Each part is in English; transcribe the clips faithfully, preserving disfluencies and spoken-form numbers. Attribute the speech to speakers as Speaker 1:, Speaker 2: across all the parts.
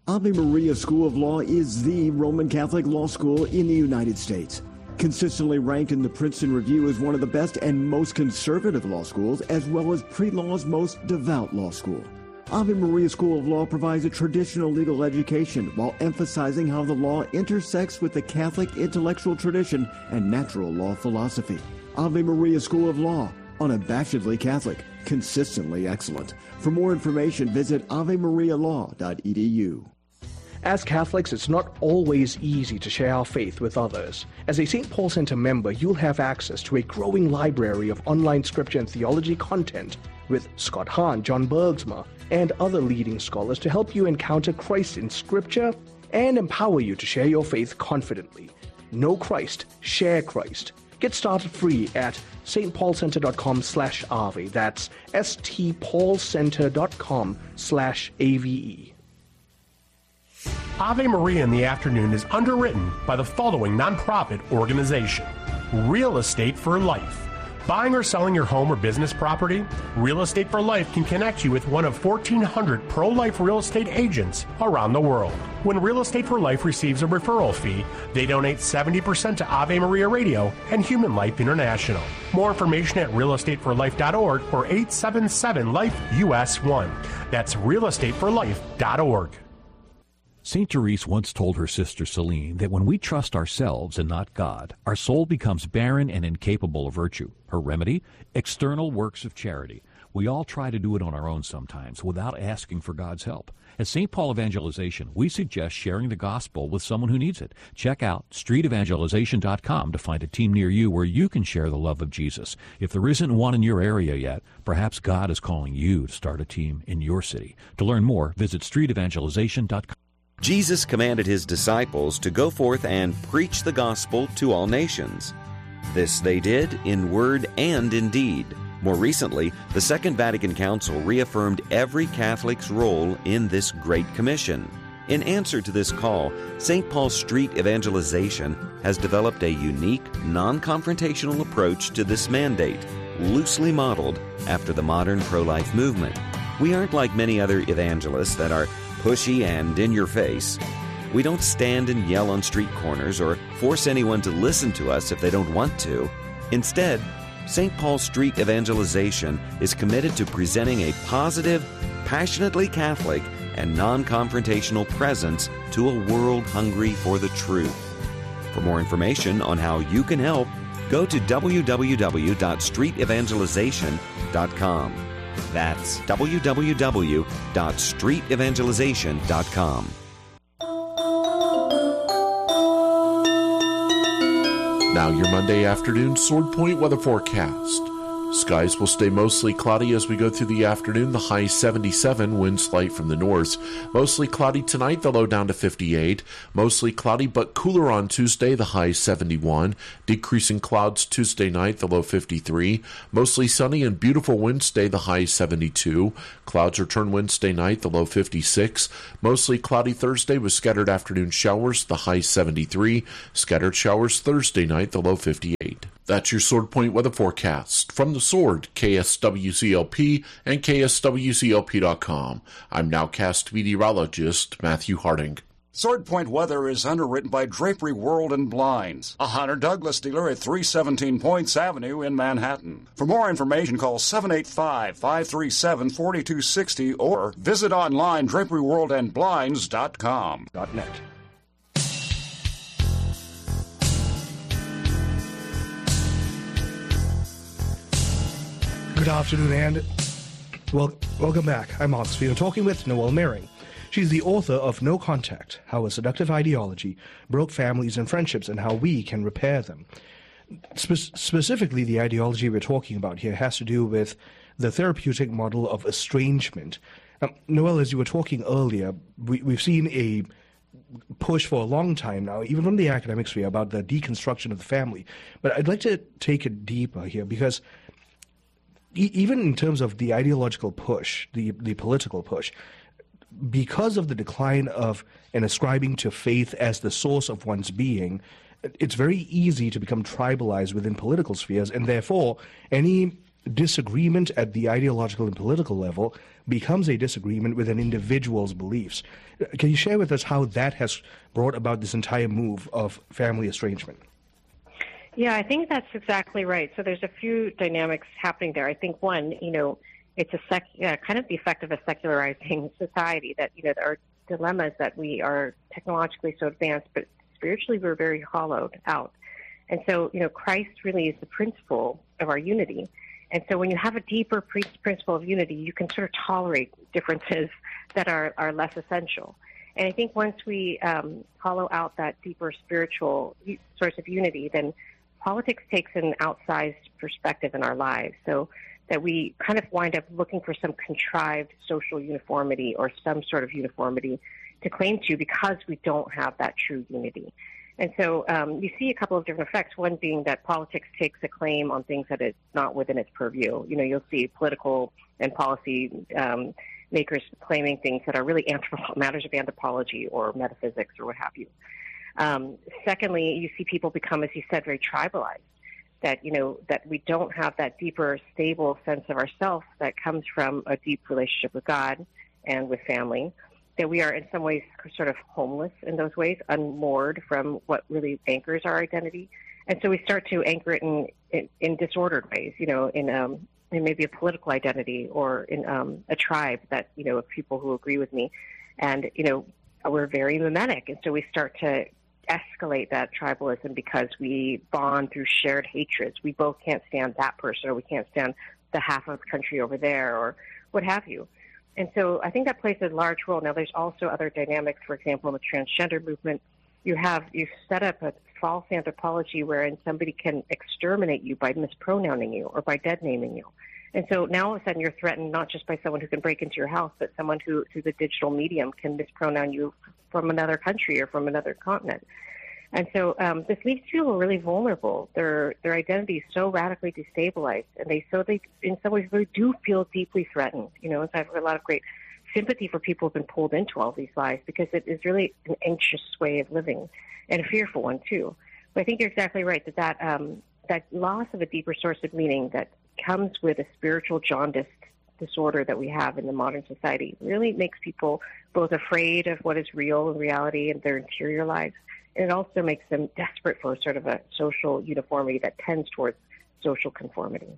Speaker 1: Ave Maria School of Law is the Roman Catholic law school in the United States. Consistently ranked in the Princeton Review as one of the best and most conservative law schools, as well as pre-law's most devout law school. Ave Maria School of Law provides a traditional legal education while emphasizing how the law intersects with the Catholic intellectual tradition and natural law philosophy. Ave Maria School of Law, unabashedly Catholic, consistently excellent. For more information, visit ave maria law dot e d u.
Speaker 2: As Catholics, it's not always easy to share our faith with others. As a Saint Paul Center member, you'll have access to a growing library of online scripture and theology content with Scott Hahn, John Bergsma, and other leading scholars to help you encounter Christ in scripture and empower you to share your faith confidently. Know Christ, share Christ. Get started free at stpaulcenter.com slash Ave. That's stpaulcenter.com slash A V E.
Speaker 3: Ave Maria in the Afternoon is underwritten by the following nonprofit organization: Real Estate for Life. Buying or selling your home or business property? Real Estate for Life can connect you with one of fourteen hundred pro-life real estate agents around the world. When Real Estate for Life receives a referral fee, they donate seventy percent to Ave Maria Radio and Human Life International. More information at real estate for life dot org or eight seven seven life U S one. That's real estate for life dot org.
Speaker 4: Saint Therese once told her sister Celine that when we trust ourselves and not God, our soul becomes barren and incapable of virtue. Her remedy? External works of charity. We all try to do it on our own sometimes without asking for God's help. At Saint Paul Evangelization, we suggest sharing the gospel with someone who needs it. Check out street evangelization dot com to find a team near you where you can share the love of Jesus. If there isn't one in your area yet, perhaps God is calling you to start a team in your city. To learn more, visit street evangelization dot com.
Speaker 5: Jesus commanded his disciples to go forth and preach the gospel to all nations. This they did in word and in deed. More recently, the Second Vatican Council reaffirmed every Catholic's role in this Great Commission. In answer to this call, Saint Paul Street Evangelization has developed a unique, non-confrontational approach to this mandate, loosely modeled after the modern pro-life movement. We aren't like many other evangelists that are pushy and in your face. We don't stand and yell on street corners or force anyone to listen to us if they don't want to. Instead, Saint Paul Street Evangelization is committed to presenting a positive, passionately Catholic, and non-confrontational presence to a world hungry for the truth. For more information on how you can help, go to w w w dot street evangelization dot com. That's w w w dot street evangelization dot com.
Speaker 6: Now your Monday afternoon Sword Point weather forecast. Skies will stay mostly cloudy as we go through the afternoon. The high seventy-seven, winds light from the north. Mostly cloudy tonight, the low down to fifty-eight. Mostly cloudy but cooler on Tuesday, the high seventy-one. Decreasing clouds Tuesday night, the low fifty-three. Mostly sunny and beautiful Wednesday, the high seventy-two. Clouds return Wednesday night, the low fifty-six. Mostly cloudy Thursday with scattered afternoon showers, the high seventy-three. Scattered showers Thursday night, the low fifty-eight. That's your Sword Point weather forecast. From the Sword, K S W C L P and K S W C L P dot com. I'm nowcast meteorologist Matthew Harding.
Speaker 7: Sword Point weather is underwritten by Drapery World and Blinds, a Hunter Douglas dealer at three seventeen Points Avenue in Manhattan. For more information, call seven eight five, five three seven, four two six zero or visit online drapery world and blinds dot com.
Speaker 2: .net. Good afternoon, and well, welcome back. I'm Oxfield, talking with Noelle Mering. She's the author of No Contact, How a Seductive Ideology Broke Families and Friendships and How We Can Repair Them. Spe- specifically, the ideology we're talking about here has to do with the therapeutic model of estrangement. Now, Noelle, as you were talking earlier, we, we've seen a push for a long time now, even from the academic sphere, about the deconstruction of the family. But I'd like to take it deeper here, because even in terms of the ideological push, the, the political push, because of the decline of and ascribing to faith as the source of one's being, it's very easy to become tribalized within political spheres, and therefore any disagreement at the ideological and political level becomes a disagreement with an individual's beliefs. Can you share with us how that has brought about this entire move of family estrangement?
Speaker 8: Yeah, I think that's exactly right. So there's a few dynamics happening there. I think one, you know, it's a sec, uh, kind of the effect of a secularizing society that, you know, there are dilemmas that we are technologically so advanced, but spiritually we're very hollowed out. And so, you know, Christ really is the principle of our unity. And so when you have a deeper pre- principle of unity, you can sort of tolerate differences that are, are less essential. And I think once we um, hollow out that deeper spiritual source of unity, then politics takes an outsized perspective in our lives. So that we kind of wind up looking for some contrived social uniformity or some sort of uniformity to claim to because we don't have that true unity. And so um, you see a couple of different effects, one being that politics takes a claim on things that it's not within its purview. You know, you'll see political and policy um, makers claiming things that are really anthropo- matters of anthropology or metaphysics or what have you. Um, secondly, you see people become, as you said, very tribalized, that, you know, that we don't have that deeper, stable sense of ourself that comes from a deep relationship with God and with family, that we are in some ways sort of homeless in those ways, unmoored from what really anchors our identity. And so we start to anchor it in, in, in disordered ways, you know, in, um, in maybe a political identity or in um, a tribe that, you know, of people who agree with me. And, you know, we're very mimetic. And so we start to escalate that tribalism because we bond through shared hatreds. We both can't stand that person, or we can't stand the half of the country over there, or what have you. And so I think that plays a large role. Now, there's also other dynamics. For example, in the transgender movement, you have you set up a false anthropology wherein somebody can exterminate you by mispronouncing you or by dead naming you. And so now all of a sudden you're threatened not just by someone who can break into your house, but someone who, through the digital medium, can mispronoun you from another country or from another continent. And so um, this leaves people really vulnerable. Their their identity is so radically destabilized, and they so they in some ways really do feel deeply threatened. You know, and so I have a lot of great sympathy for people who've been pulled into all these lies because it is really an anxious way of living and a fearful one too. But I think you're exactly right that that um, that loss of a deeper source of meaning that comes with a spiritual jaundiced disorder that we have in the modern society really makes people both afraid of what is real in reality in their interior lives. And it also makes them desperate for sort of a social uniformity that tends towards social conformity.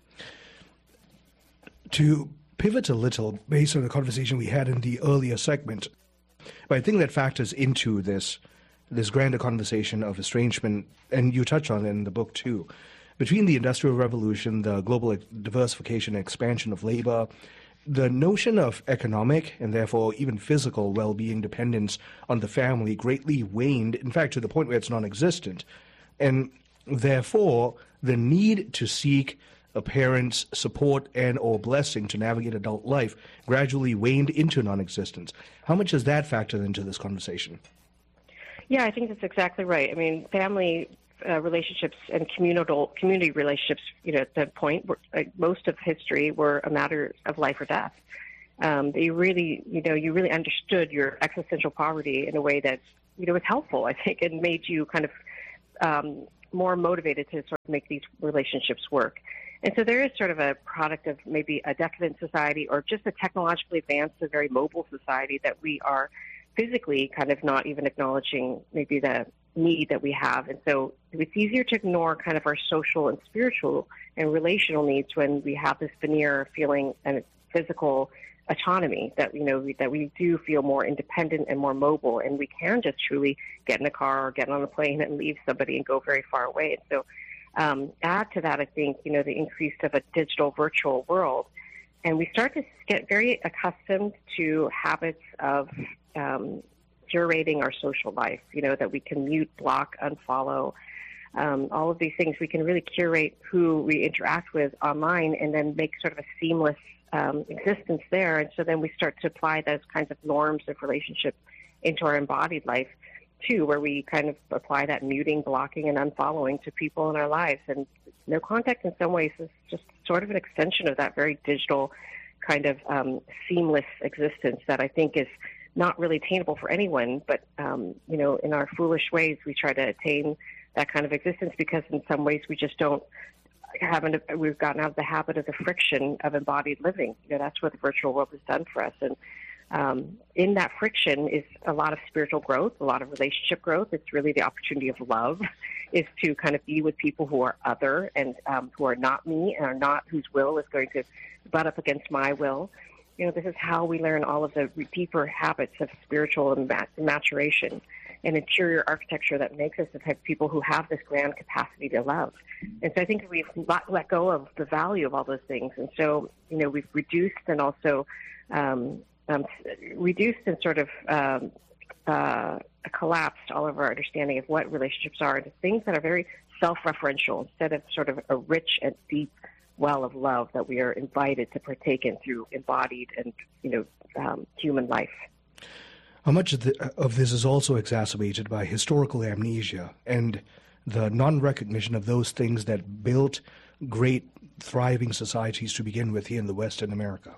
Speaker 2: To pivot a little, based on the conversation we had in the earlier segment, but I think that factors into this this grander conversation of estrangement, and you touch on it in the book too, between the Industrial Revolution, the global diversification and expansion of labor, the notion of economic and therefore even physical well-being dependence on the family greatly waned, in fact, to the point where it's non-existent. And therefore, the need to seek a parent's support and or blessing to navigate adult life gradually waned into non-existence. How much has that factored into this conversation?
Speaker 8: Yeah, I think that's exactly right. I mean, family Uh, relationships and communal community relationships, you know, at that point, were, uh, most of history were a matter of life or death. Um, they really, you know, you really understood your existential poverty in a way that, you know, was helpful, I think, and made you kind of um, more motivated to sort of make these relationships work. And so there is sort of a product of maybe a decadent society or just a technologically advanced, a very mobile society that we are physically kind of not even acknowledging maybe the need that we have. And so it's easier to ignore kind of our social and spiritual and relational needs when we have this veneer of feeling and physical autonomy, that, you know, we, that we do feel more independent and more mobile, and we can just truly get in a car or get on a plane and leave somebody and go very far away. And so um, add to that, I think, you know, the increase of a digital virtual world, and we start to get very accustomed to habits of um, curating our social life, you know, that we can mute, block, unfollow, um, all of these things. We can really curate who we interact with online and then make sort of a seamless um, existence there. And so then we start to apply those kinds of norms of relationship into our embodied life too, where we kind of apply that muting, blocking, and unfollowing to people in our lives. And no contact in some ways is just sort of an extension of that very digital kind of um, seamless existence that I think is not really attainable for anyone, but, um, you know, in our foolish ways, we try to attain that kind of existence because in some ways we just don't haven't, we've gotten out of the habit of the friction of embodied living. You know, that's what the virtual world has done for us. And um, in that friction is a lot of spiritual growth, a lot of relationship growth. It's really the opportunity of love, is to kind of be with people who are other and um, who are not me and are not, whose will is going to butt up against my will. You know, this is how we learn all of the deeper habits of spiritual maturation and interior architecture that makes us the type of people who have this grand capacity to love. And so I think we've let, let go of the value of all those things. And so, you know, we've reduced and also um, um, reduced and sort of um, uh, collapsed all of our understanding of what relationships are into things that are very self-referential instead of sort of a rich and deep well of love that we are invited to partake in through embodied and, you know, um, human life.
Speaker 2: How much of, the, of this is also exacerbated by historical amnesia and the non-recognition of those things that built great, thriving societies to begin with here in the West and America?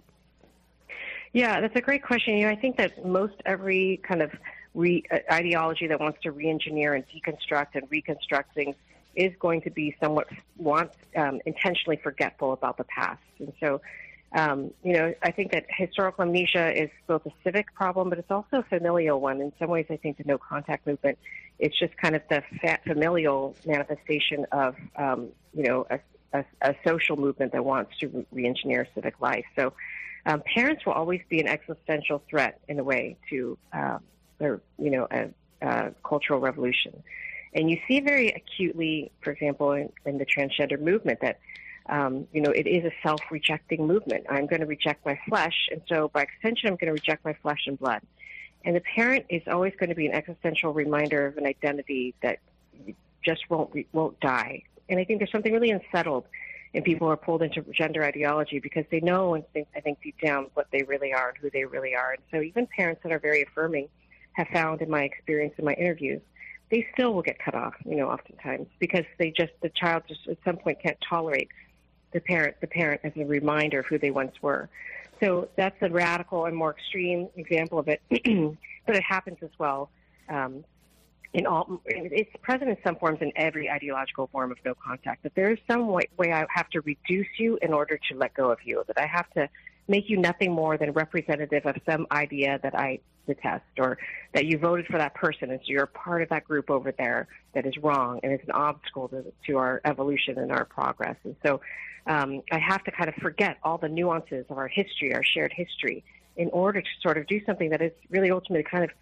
Speaker 8: Yeah, that's a great question. You know, I think that most every kind of re- ideology that wants to re-engineer and deconstruct and reconstruct things is going to be somewhat want, um, intentionally forgetful about the past. And so, um, you know, I think that historical amnesia is both a civic problem, but it's also a familial one. In some ways, I think the no contact movement, it's just kind of the fa- familial manifestation of, um, you know, a, a, a social movement that wants to re-engineer civic life. So um, parents will always be an existential threat in a way to, uh, their, you know, a, a cultural revolution. And you see very acutely, for example, in, in the transgender movement that, um, you know, it is a self-rejecting movement. I'm going to reject my flesh, and so by extension, I'm going to reject my flesh and blood. And the parent is always going to be an existential reminder of an identity that just won't won't die. And I think there's something really unsettled in people who are pulled into gender ideology because they know and think, I think deep down what they really are and who they really are. And so even parents that are very affirming have found, in my experience in my interviews, they still will get cut off, you know, oftentimes because they just, the child just at some point can't tolerate the parent, the parent as a reminder of who they once were. So that's a radical and more extreme example of it, but it happens as well. Um, in all, it's present in some forms in every ideological form of no contact, but there is some way, way I have to reduce you in order to let go of you, that I have to make you nothing more than representative of some idea that I detest, or that you voted for that person and so you're a part of that group over there that is wrong and is an obstacle to, to our evolution and our progress. And so um, I have to kind of forget all the nuances of our history, our shared history, in order to sort of do something that is really ultimately kind of,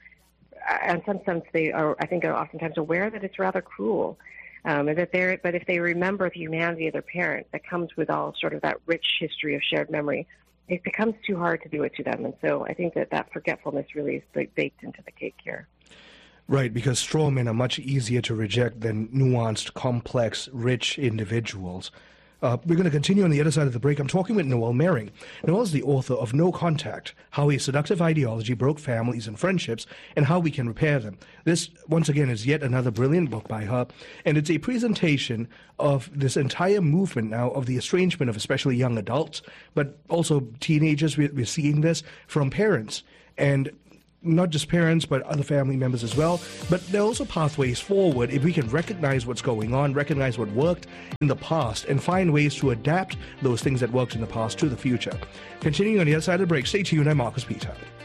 Speaker 8: in some sense, they are, I think, are oftentimes aware that it's rather cruel. Um, and that they're, but if they remember the humanity of their parent that comes with all sort of that rich history of shared memory, it becomes too hard to do it to them. And so I think that that forgetfulness really is baked into the cake here.
Speaker 2: Right, because straw men are much easier to reject than nuanced, complex, rich individuals. Uh, we're going to continue on the other side of the break. I'm talking with Noelle Mering. Noelle is the author of No Contact, How a Seductive Ideology Broke Families and Friendships and How We Can Repair Them. This, once again, is yet another brilliant book by her, and it's a presentation of this entire movement now of the estrangement of especially young adults, but also teenagers. We're, we're seeing this from parents, and not just parents, but other family members as well. But there are also pathways forward if we can recognize what's going on, recognize what worked in the past, and find ways to adapt those things that worked in the past to the future. Continuing on the other side of the break, stay tuned. I'm Marcus Peter.